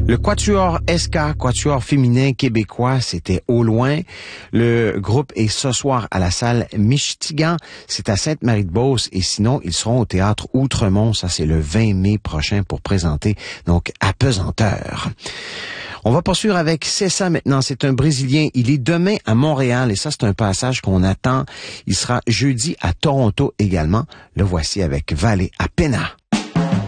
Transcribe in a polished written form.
Le Quatuor SK, Quatuor féminin québécois, c'était Au Loin. Le groupe est ce soir à la salle Michtigan, c'est à Sainte-Marie-de-Beauce, et sinon, ils seront au théâtre Outremont, ça c'est le 20 mai prochain pour présenter, donc Apesanteur. On va poursuivre avec C'est ça maintenant, c'est un Brésilien, il est demain à Montréal, et ça c'est un passage qu'on attend. Il sera jeudi à Toronto également. Le voici avec Vale a Pena.